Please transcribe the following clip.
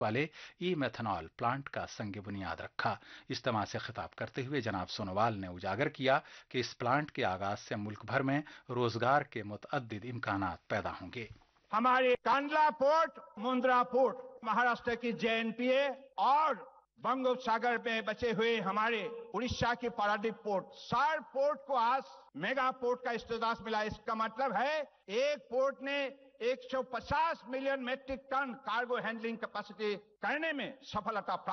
वाले ई methanol plant का संग बुनियाद रखा। इज्तिमा से खिताब करते हुए जनाब सोनोवाल ने उजागर किया कि इस प्लांट के आगाज से मुल्क भर में रोजगार के मुतअद्दिद इम्कानात पैदा होंगे। हमारे कांडला पोर्ट, मुंद्रा पोर्ट, महाराष्ट्र की जेएनपीए और बंगोपसागर में बचे हुए हमारे उड़ीसा की पारादीप पोर्ट, 4 पोर्ट को आज मेगा पोर्ट का स्टेटस मिला। इसका मतलब है एक पोर्ट ने 150 million metric ton cargo handling capacity करने में सफलता प्राप्त